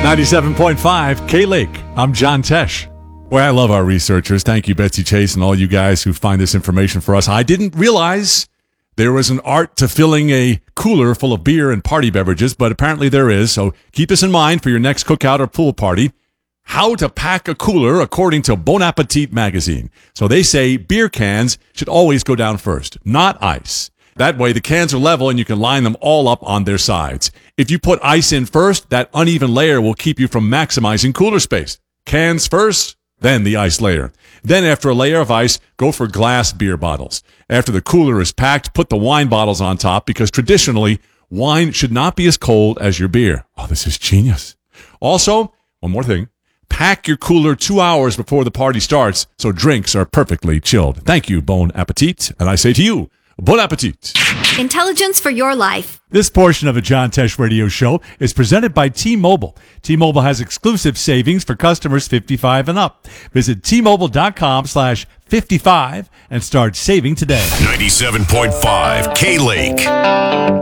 97.5 K-Lake. I'm John Tesh. Well, I love our researchers. Thank you, Betsy Chase, and all you guys who find this information for us. I didn't realize there was an art to filling a cooler full of beer and party beverages, but apparently there is. So keep this in mind for your next cookout or pool party. How to pack a cooler according to Bon Appetit magazine. So they say beer cans should always go down first, not ice. That way the cans are level and you can line them all up on their sides. If you put ice in first, that uneven layer will keep you from maximizing cooler space. Cans first, then the ice layer. Then after a layer of ice, go for glass beer bottles. After the cooler is packed, put the wine bottles on top because traditionally, wine should not be as cold as your beer. Oh, this is genius. Also, one more thing. Pack your cooler 2 hours before the party starts so drinks are perfectly chilled. Thank you, Bon Appetit. And I say to you, Bon Appetit. Intelligence for your life. This portion of a John Tesh Radio Show is presented by T-Mobile. T-Mobile has exclusive savings for customers 55 and up. Visit T-Mobile.com/55 and start saving today. 97.5 K-Lake.